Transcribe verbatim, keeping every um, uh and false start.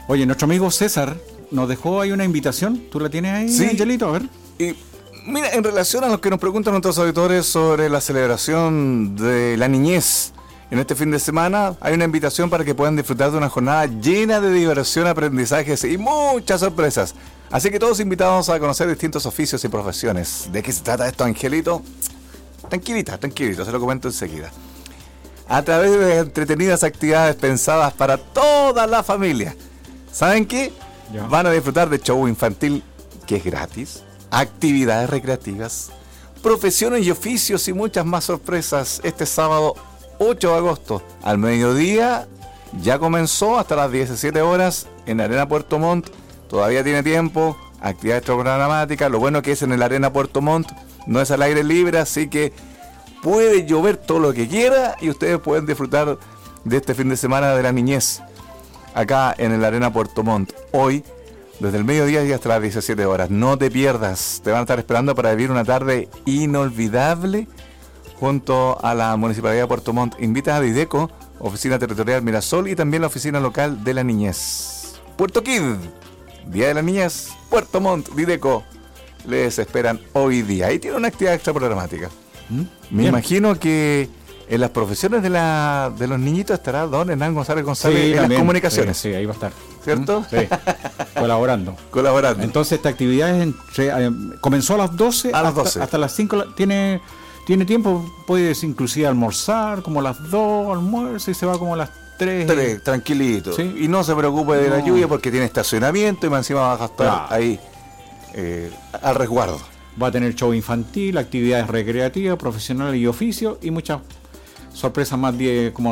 Oye, nuestro amigo César nos dejó ahí una invitación. ¿Tú la tienes ahí, sí. Angelito? A ver. Y mira, en relación a lo que nos preguntan nuestros auditores sobre la celebración de la niñez en este fin de semana, hay una invitación para que puedan disfrutar de una jornada llena de diversión, aprendizajes y muchas sorpresas. Así que todos invitados a conocer distintos oficios y profesiones. ¿De qué se trata esto, Angelito? Tranquilita, tranquilito, se lo comento enseguida. A través de entretenidas actividades pensadas para toda la familia. ¿Saben qué? Ya. Van a disfrutar de show infantil, que es gratis, actividades recreativas, profesiones y oficios y muchas más sorpresas este sábado ocho de agosto. Al mediodía ya comenzó hasta las diecisiete horas en Arena Puerto Montt. Todavía tiene tiempo, actividades programáticas. Lo bueno que es en el Arena Puerto Montt, no es al aire libre, así que puede llover todo lo que quiera y ustedes pueden disfrutar de este fin de semana de la niñez acá en el Arena Puerto Montt. Hoy, desde el mediodía y hasta las diecisiete horas. No te pierdas, te van a estar esperando para vivir una tarde inolvidable junto a la Municipalidad de Puerto Montt. Invita a Dideco, Oficina Territorial Mirasol y también la Oficina Local de la Niñez. Puerto Kid, Día de la Niñez, Puerto Montt, Dideco, les esperan hoy día. Ahí tiene una actividad extra programática. ¿Mm? Me Bien. imagino que en las profesiones de la de los niñitos estará don Hernán González González Sí, en también. las comunicaciones, Sí, sí, ahí va a estar. ¿cierto? Sí, colaborando. Colaborando. Entonces esta actividad es entre, eh, comenzó a las doce, A las hasta, doce. hasta las cinco. la- Tiene, tiene tiempo, puedes inclusive almorzar como a las dos, almuerzo y se va como a las tres. Tres, tranquilito. Sí. Y no se preocupe de la No. lluvia porque tiene estacionamiento y más encima va a estar Claro. ahí eh, al resguardo. Va a tener show infantil, actividades recreativas, profesionales y oficios y muchas sorpresas más, die- como